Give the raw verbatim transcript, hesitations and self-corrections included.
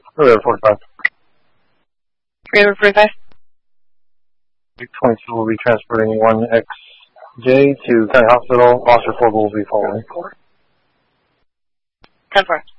Radar forty-five. Radar forty-five. twenty-two will be transporting one X J to County Hospital. Officer four will be following. ten four.